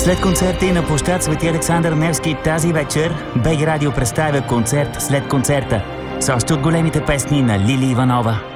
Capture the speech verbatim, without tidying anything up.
След концерта и на площад Свети Александър Невски тази вечер БГ Радио представя концерт след концерта с още от големите песни на Лили Иванова.